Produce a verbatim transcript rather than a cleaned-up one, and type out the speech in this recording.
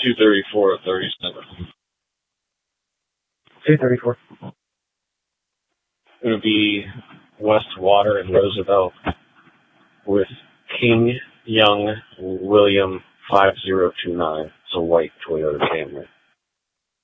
two thirty-four or thirty-seven. two thirty-four. It would be Westwater and Roosevelt with King Young William five zero two nine. It's a white Toyota Camry.